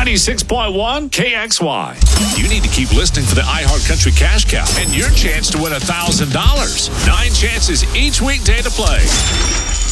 96.1 KXY. You need to keep listening for the iHeart Country Cash Cow and your chance to win $1,000. 9 chances each weekday to play.